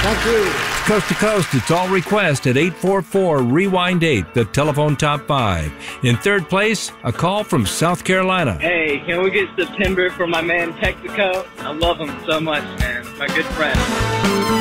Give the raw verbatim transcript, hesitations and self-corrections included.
Thank you. Coast to Coast, it's all request at eight four four, rewind eight, the telephone top five. In third place, a call from South Carolina. Hey, can we get September for my man Texaco? I love him so much, man. My good friend.